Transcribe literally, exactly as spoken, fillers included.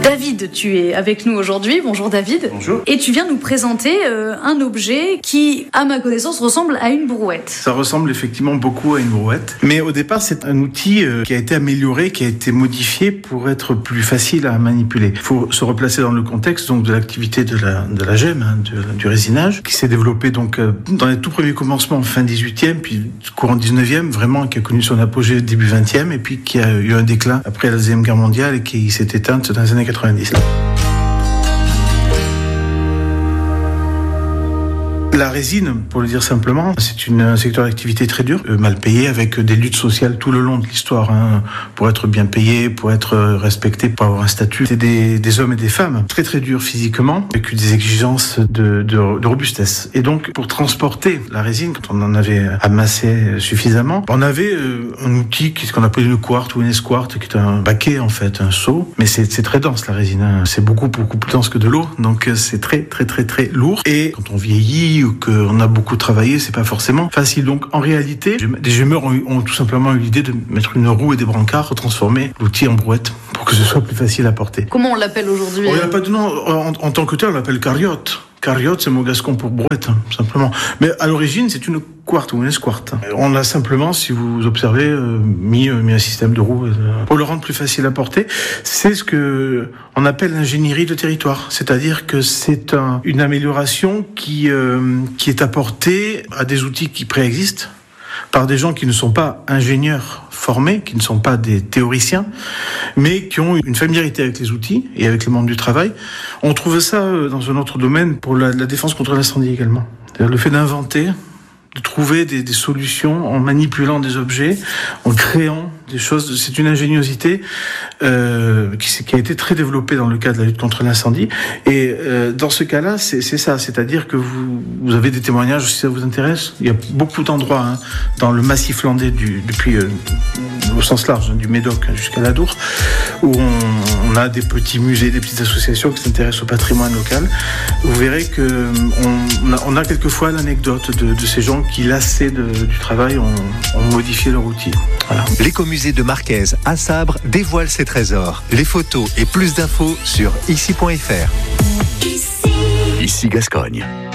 David, tu es avec nous aujourd'hui. Bonjour David. Bonjour. Et tu viens nous présenter euh, un objet qui, à ma connaissance, ressemble à une brouette. Ça ressemble effectivement beaucoup à une brouette. Mais au départ, c'est un outil euh, qui a été amélioré, qui a été modifié pour être plus facile à manipuler. Il faut se replacer dans le contexte donc de l'activité de la, de la gemme, hein, de, du résinage, qui s'est développé donc euh, dans les tout premiers commencements fin dix-huitième, puis courant dix-neuvième, vraiment, qui a connu son apogée début vingtième, et puis qui a eu un déclin après la Deuxième Guerre mondiale et qui s'est éteinte dans les années quatre-vingt-dix. La résine, pour le dire simplement, c'est une, un secteur d'activité très dur, euh, mal payé, avec des luttes sociales tout le long de l'histoire, hein, pour être bien payé, pour être respecté, pour avoir un statut. C'est des, des hommes et des femmes très très durs physiquement, avec des exigences de, de, de robustesse. Et donc, pour transporter la résine, quand on en avait amassé suffisamment, on avait euh, un outil, ce qu'on appelait une quarte ou une esquarte, qui est un baquet en fait, un seau. Mais c'est, c'est très dense la résine, hein. C'est beaucoup beaucoup plus dense que de l'eau, donc c'est très très très très lourd. Et quand on vieillit ou qu'on a beaucoup travaillé, c'est pas forcément facile. Donc en réalité, des gemeurs ont, ont tout simplement eu l'idée de mettre une roue et des brancards pour transformer l'outil en brouette pour que ce soit plus facile à porter. Comment on l'appelle aujourd'hui? On n'a pas de nom. En, en tant que tel, on l'appelle carriote. Carriote, c'est mot gascon pour brouette, hein, simplement. Mais à l'origine, c'est une quarte ou une esquarte. On a simplement, si vous observez, euh, mis, euh, mis un système de roues euh, pour le rendre plus facile à porter. C'est ce que on appelle l'ingénierie de territoire. C'est-à-dire que c'est un, une amélioration qui, euh, qui est apportée à des outils qui préexistent par des gens qui ne sont pas ingénieurs formés, qui ne sont pas des théoriciens, mais qui ont une familiarité avec les outils et avec le monde du travail. On trouve ça dans un autre domaine pour la, la défense contre l'incendie également. C'est-à-dire le fait d'inventer, de trouver des, des solutions en manipulant des objets, en créant des choses. C'est une ingéniosité euh, qui, qui a été très développée dans le cadre de la lutte contre l'incendie. Et euh, dans ce cas-là, c'est, c'est ça. C'est-à-dire que vous, vous avez des témoignages, si ça vous intéresse. Il y a beaucoup d'endroits hein, dans le massif landais, du, depuis euh, au sens large, hein, du Médoc jusqu'à l'Adour, où on, on a des petits musées, des petites associations qui s'intéressent au patrimoine local. Vous verrez que on, on, a, on a quelquefois l'anecdote de, de ces gens qui, lassés de, du travail, ont, ont modifié leur outil. Voilà. L'écomusée de Marquez à Sabre dévoile ses trésors. Les photos et plus d'infos sur ici point f r. Ici Gascogne.